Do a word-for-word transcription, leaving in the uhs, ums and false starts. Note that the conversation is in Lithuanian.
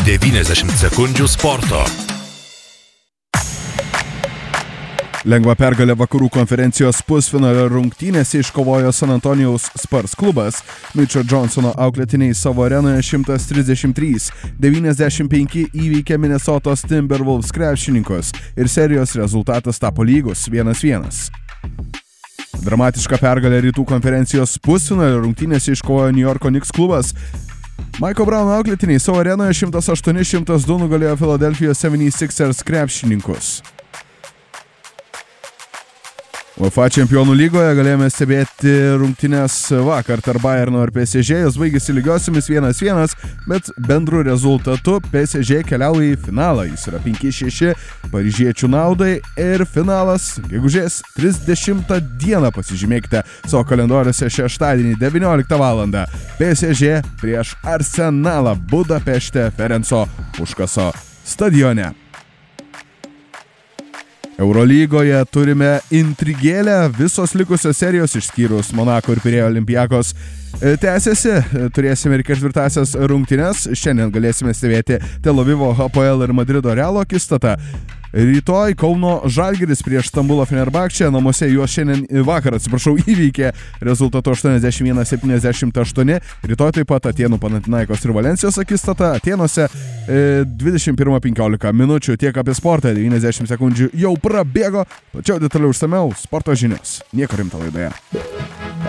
devyniasdešimt sekundžių sporto. Lengva pergalė vakarų konferencijos pusfinalio rungtynėse iškovojo San Antonijaus Spurs klubas. Mitcho Johnsono auklėtiniai savo arenoje šimtas trisdešimt trys devyniasdešimt penki įveikė Minnesotos Timberwolves krepšininkus ir serijos rezultatas tapo lygus vienas vienas. Dramatišką pergalę rytų konferencijos pusfinalio rungtynėse iškovojo New Yorko Knicks klubas. Mike'o Browno auklėtiniai savo arenoje šimtas aštuoni šimtas du nugalėjo Philadelphijos seventy-sixers krepšininkus. UEFA čempionų lygoje galėjome stebėti rungtynes vakar tarp Bayerno ir P S G, jos baigėsi lygiosiamis vienas vienas, bet bendru rezultatu P S G keliauja į finalą, jis yra penki šeši paryžiečių naudai ir finalas gegužės trisdešimtą dieną, pasižymėkite savo kalendoriuose, šeštadienį devynioliktą valandą P S G prieš Arsenalą Budapešte Ferenco Puškaso stadione. Eurolygoje turime intrigėlę, visos likusios serijos išskyrus Monako ir Pirėjo Olympiakos tęsiasi, turėsime ir ketvirtąsias rungtynes, šiandien galėsime stebėti Tel Avivo Hapoel ir Madrido Realo akistatą. Rytoj Kauno Žalgiris prieš Stambulo Fenerbahčę, namuose juos šiandien vakar, atsiprašau, įveikė rezultatu aštuoniasdešimt vienas septyniasdešimt aštuoni. Rytoj taip pat Atėnų Panathinaikos ir Valensijos akistata. Atėnuose e, dvidešimt pirmą penkiolika minučių. Tiek apie sportą, devyniasdešimt sekundžių jau prabėgo, tačiau detaliau išsamiau sporto žinios. Nieko rimto laidoje.